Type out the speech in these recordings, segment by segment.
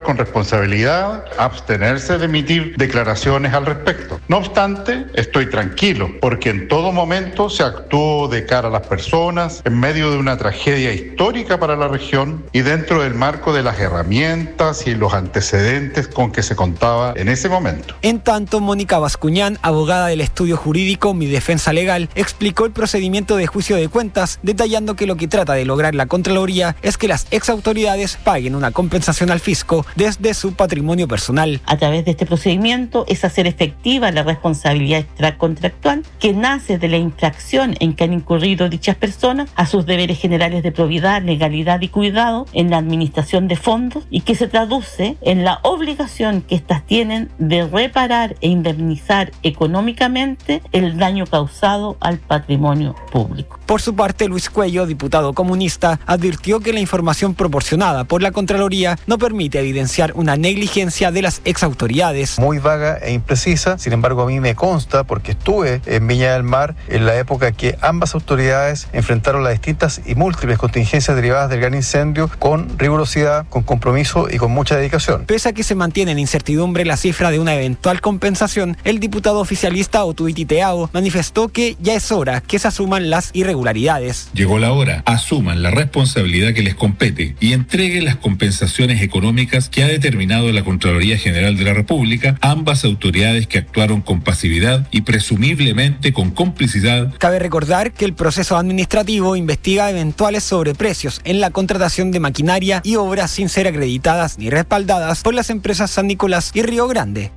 con responsabilidad abstenerse de emitir declaraciones al respecto. No obstante, estoy tranquilo porque en todo momento se actuó de cara a las personas en medio de una tragedia histórica para la región y dentro del marco de las herramientas y los antecedentes con que se contaba en ese momento. En tanto, Mónica Bascuñán, abogada del estudio jurídico Mi Defensa Legal, explicó el procedimiento de juicio de cuentas, detallando que lo que trata de lograr la Contraloría es que las exautoridades paguen una compensación al fisco desde su patrimonio personal. A través de este procedimiento es hacer efectiva la responsabilidad extracontractual que nace de la infracción en que han incurrido dichas personas a sus deberes generales de probidad, legalidad y cuidado en la administración de fondos y que se traduce en la obligación que éstas tienen de reparar e indemnizar económicamente el daño causado al patrimonio público. Por su parte, Luis Cuello, diputado comunista, advirtió que la información proporcionada por la Contraloría no permite evidenciar una negligencia de las exautoridades. Muy vaga e imprecisa, sin embargo a mí me consta, porque estuve en Viña del Mar en la época que ambas autoridades enfrentaron las distintas y múltiples contingencias derivadas del gran incendio con rigurosidad, con compromiso y con mucha dedicación. Pese a que se mantiene en incertidumbre la cifra de una eventual compensación, el diputado oficialista Otuiti Teao manifestó que ya es hora que se asuman las irregularidades. Llegó la hora, asuman la responsabilidad que les compete y entreguen las compensaciones económicas que ha determinado la Contraloría General de la República, ambas autoridades que actuaron con pasividad y presumiblemente con complicidad. Cabe recordar que el proceso administrativo investiga eventuales sobreprecios en la contratación de maquinaria y obras sin ser acreditadas ni respaldadas por las empresas San Nicolás y Río Grande.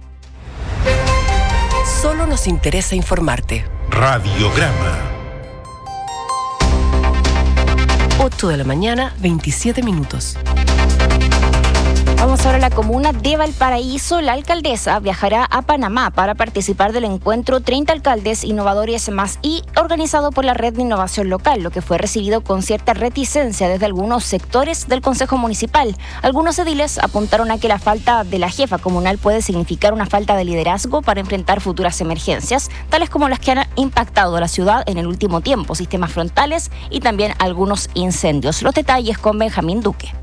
Solo nos interesa informarte. Radiograma. 8 de la mañana, 27 minutos. Vamos ahora a la comuna de Valparaíso. La alcaldesa viajará a Panamá para participar del encuentro 30 alcaldes innovadores más I, organizado por la Red de Innovación Local, lo que fue recibido con cierta reticencia desde algunos sectores del Consejo Municipal. Algunos ediles apuntaron a que la falta de la jefa comunal puede significar una falta de liderazgo para enfrentar futuras emergencias, tales como las que han impactado a la ciudad en el último tiempo, sistemas frontales y también algunos incendios. Los detalles con Benjamín Duque.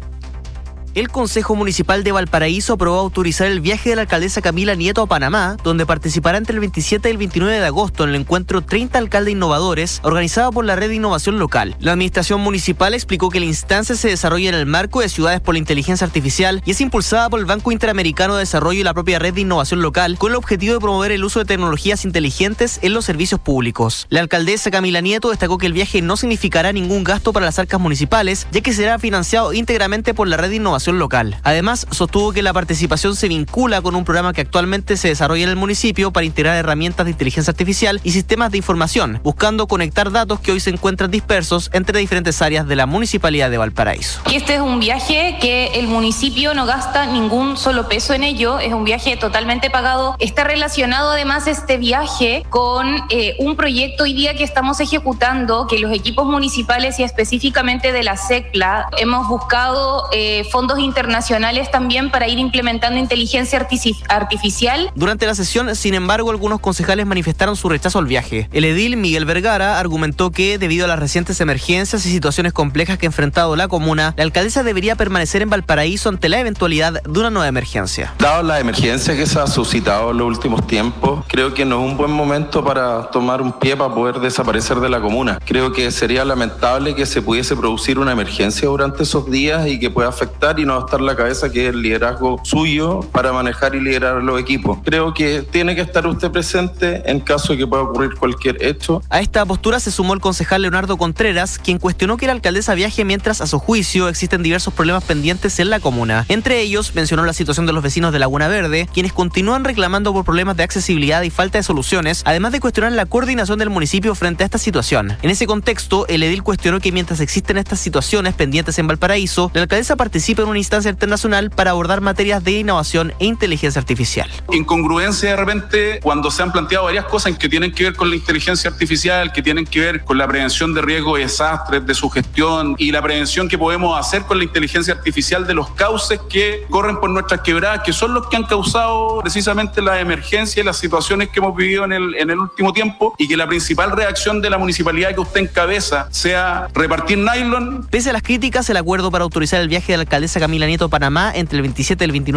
El Consejo Municipal de Valparaíso aprobó autorizar el viaje de la alcaldesa Camila Nieto a Panamá, donde participará entre el 27 y el 29 de agosto en el encuentro 30 alcaldes innovadores, organizado por la Red de Innovación Local. La administración municipal explicó que la instancia se desarrolla en el marco de Ciudades por la Inteligencia Artificial y es impulsada por el Banco Interamericano de Desarrollo y la propia Red de Innovación Local, con el objetivo de promover el uso de tecnologías inteligentes en los servicios públicos. La alcaldesa Camila Nieto destacó que el viaje no significará ningún gasto para las arcas municipales, ya que será financiado íntegramente por la Red de Innovación Local. Además, sostuvo que la participación se vincula con un programa que actualmente se desarrolla en el municipio para integrar herramientas de inteligencia artificial y sistemas de información, buscando conectar datos que hoy se encuentran dispersos entre diferentes áreas de la Municipalidad de Valparaíso. Este es un viaje que el municipio no gasta ningún solo peso en ello, es un viaje totalmente pagado. Está relacionado además este viaje con un proyecto hoy día que estamos ejecutando, que los equipos municipales y específicamente de la SECPLA hemos buscado fondos internacionales también para ir implementando inteligencia artificial. Durante la sesión, sin embargo, algunos concejales manifestaron su rechazo al viaje. El edil Miguel Vergara argumentó que, debido a las recientes emergencias y situaciones complejas que ha enfrentado la comuna, la alcaldesa debería permanecer en Valparaíso ante la eventualidad de una nueva emergencia. Dado la emergencia que se ha suscitado en los últimos tiempos, creo que no es un buen momento para tomar un pie para poder desaparecer de la comuna. Creo que sería lamentable que se pudiese producir una emergencia durante esos días y que pueda afectar y no estar la cabeza, que es el liderazgo suyo para manejar y liderar los equipos. Creo que tiene que estar usted presente en caso de que pueda ocurrir cualquier hecho. A esta postura se sumó el concejal Leonardo Contreras, quien cuestionó que la alcaldesa viaje mientras, a su juicio, existen diversos problemas pendientes en la comuna. Entre ellos, mencionó la situación de los vecinos de Laguna Verde, quienes continúan reclamando por problemas de accesibilidad y falta de soluciones, además de cuestionar la coordinación del municipio frente a esta situación. En ese contexto, el edil cuestionó que mientras existen estas situaciones pendientes en Valparaíso, la alcaldesa participe en una instancia internacional para abordar materias de innovación e inteligencia artificial. Incongruencia de repente cuando se han planteado varias cosas que tienen que ver con la inteligencia artificial, que tienen que ver con la prevención de riesgos y desastres, de su gestión y la prevención que podemos hacer con la inteligencia artificial de los cauces que corren por nuestras quebradas, que son los que han causado precisamente la emergencia y las situaciones que hemos vivido en el último tiempo, y que la principal reacción de la municipalidad que usted encabeza sea repartir nylon. Pese a las críticas, el acuerdo para autorizar el viaje de la alcaldesa Camila Nieto a Panamá entre el 27 y el 29